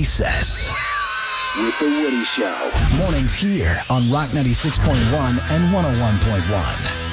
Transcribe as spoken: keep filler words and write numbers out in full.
Recess with The Woody Show. Mornings here on Rock ninety-six point one and one oh one point one.